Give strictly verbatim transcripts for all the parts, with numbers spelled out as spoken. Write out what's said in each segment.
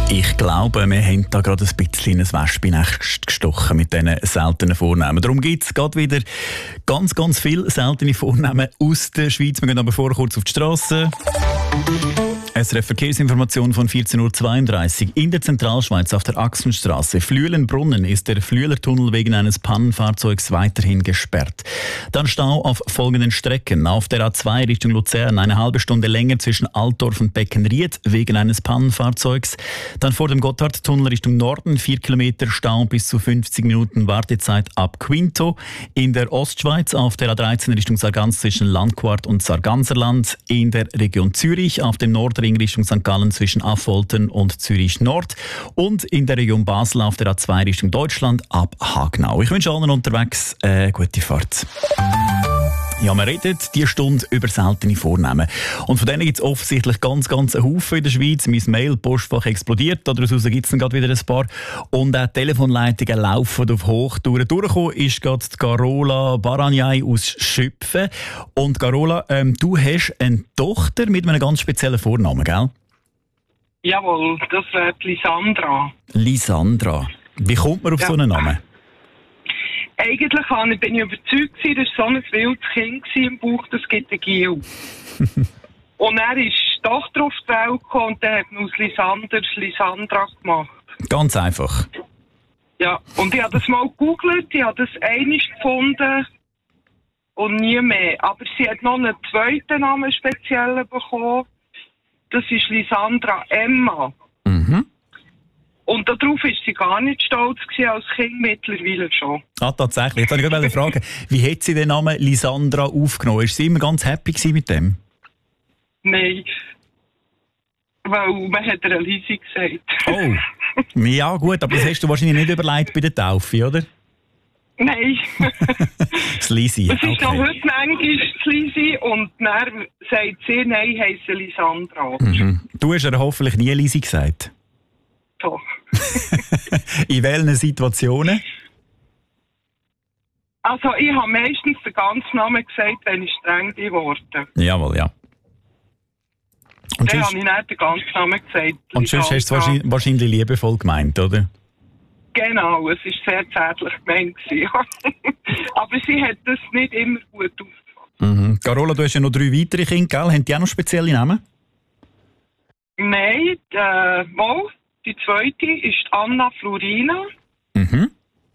Ich glaube, wir haben da gerade ein bisschen ein Wespennest gestochen mit diesen seltenen Vornamen. Darum gibt es gerade wieder ganz, ganz viele seltene Vornamen aus der Schweiz. Wir gehen aber vorher kurz auf die Straße. S R F-Verkehrsinformation von vierzehn Uhr zweiunddreißig. In der Zentralschweiz auf der Axenstraße Flüelenbrunnen ist der Flüelertunnel wegen eines Pannenfahrzeugs weiterhin gesperrt. Dann Stau auf folgenden Strecken. Auf der A zwei Richtung Luzern eine halbe Stunde länger zwischen Altdorf und Beckenried wegen eines Pannenfahrzeugs. Dann vor dem Gotthardtunnel Richtung Norden vier Kilometer Stau bis zu fünfzig Minuten Wartezeit ab Quinto. In der Ostschweiz auf der A dreizehn Richtung Sargans zwischen Landquart und Sarganserland. In der Region Zürich auf dem Nordring Richtung Sankt Gallen zwischen Affoltern und Zürich Nord und in der Region Basel auf der A zwei Richtung Deutschland ab Hagenau. Ich wünsche allen unterwegs eine gute Fahrt. Ja, wir reden diese Stunde über seltene Vornamen. Und von denen gibt es offensichtlich ganz, ganz einen Haufen in der Schweiz. Mein Mail-Postfach explodiert, daraus gibt es dann gerade wieder ein paar. Und auch die Telefonleitungen laufen auf Hochtouren. Durchgekommen ist gerade die Carola Baranjai aus Schüpfen. Und Carola, ähm, du hast eine Tochter mit einem ganz speziellen Vornamen, gell? Jawohl, das wäre Lisandra. Lisandra. Wie kommt man auf ja. so einen Namen? Eigentlich bin ich überzeugt, das war so ein wildes Kind im Bauch, das gibt ein Gil. Und er ist die Tochter auf die Welt gekommen und der hat aus Lisander Lisandra gemacht. Ganz einfach. Ja, und ich habe das mal gegoogelt, ich habe das einmal gefunden und nie mehr. Aber sie hat noch einen zweiten Namen speziell bekommen. Das ist Lisandra Emma. Mhm. Und darauf war sie gar nicht stolz gewesen, als Kind, mittlerweile schon. Ah, tatsächlich. Jetzt wollte ich gerade fragen, wie hat sie den Namen Lisandra aufgenommen? Ist sie immer ganz happy gewesen mit dem? Nein. Weil man hat ihr Lisi gesagt. Oh, ja gut, aber das hast du wahrscheinlich nicht überlegt bei der Taufe, oder? Nein. Das Lisi, okay. Es ist noch heute manchmal das Lisi und dann sagt sie, nein, heisst Lisandra. Mhm. Du hast ihr hoffentlich nie Lisi gesagt? Doch. In welchen Situationen? Also ich habe meistens den ganzen Namen gesagt, wenn ich streng geworden. Jawohl, ja. Und dann habe ich nicht den ganzen Namen gesagt. Und sonst hast du es wahrscheinlich, wahrscheinlich liebevoll gemeint, oder? Genau, es war sehr zärtlich gemeint. Aber sie hat das nicht immer gut aufgefasst. Mhm. Carola, du hast ja noch drei weitere Kinder, gell? Haben die auch noch spezielle Namen? Nein, äh, mal. Die zweite ist Anna Florina. Mhm.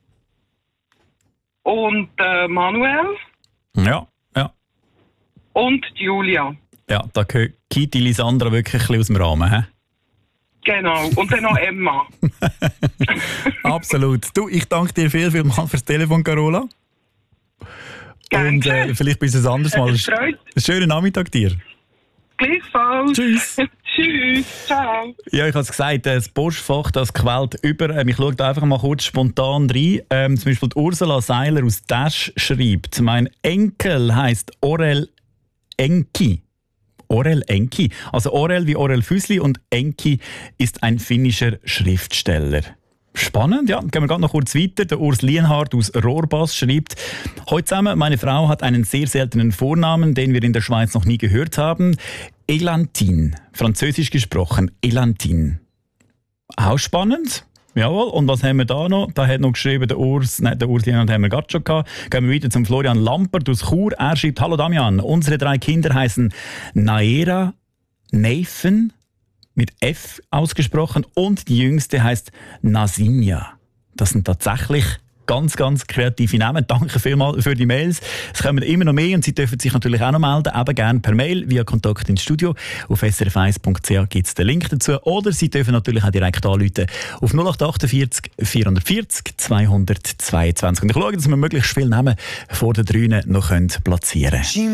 Und äh, Manuel. Ja, ja. Und Julia. Ja, da geht die Lisandra wirklich ein bisschen aus dem Rahmen, hä? Genau. Und dann noch Emma. Absolut. Du, ich danke dir viel, viel mal fürs Telefon, Carola. Gerne. Und äh, vielleicht bis ein anderes Mal. Einen schönen Nachmittag dir. Gleichfalls. Tschüss. Tschüss, ciao. Ja, ich habe es gesagt, das Postfach, das quält über. Ähm, ich schaue da einfach mal kurz spontan rein. Ähm, zum Beispiel die Ursula Seiler aus Dash schreibt, mein Enkel heisst Orel Enki. Orel Enki. Also Orel wie Orel Füsli und Enki ist ein finnischer Schriftsteller. Spannend, ja. Gehen wir gerade noch kurz weiter. Der Urs Lienhardt aus Rohrbass schreibt, heute zusammen, meine Frau hat einen sehr seltenen Vornamen, den wir in der Schweiz noch nie gehört haben. Elantine. Französisch gesprochen. Elantine. Auch spannend. Jawohl. Und was haben wir da noch? Da hat noch geschrieben, der Urs, nein, der Urs Lienhardt haben wir gerade schon gehabt. Gehen wir weiter zum Florian Lampert aus Chur. Er schreibt, hallo Damian, unsere drei Kinder heißen Naera, Nathan, mit F ausgesprochen, und die jüngste heißt Nasimia. Das sind tatsächlich ganz, ganz kreative Namen. Danke vielmals für die Mails. Es kommen immer noch mehr und Sie dürfen sich natürlich auch noch melden, eben gerne per Mail via Kontakt ins Studio. Auf s r f eins punkt c h gibt es den Link dazu. Oder Sie dürfen natürlich auch direkt anrufen auf null acht achtundvierzig vierhundertvierzig zweihundertzweiundzwanzig. Und ich schaue, dass wir möglichst viele Namen vor den Drünen noch platzieren können.